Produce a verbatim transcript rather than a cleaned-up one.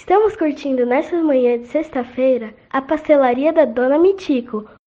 Estamos curtindo nessa manhã de sexta-feira a pastelaria da Dona Mitico,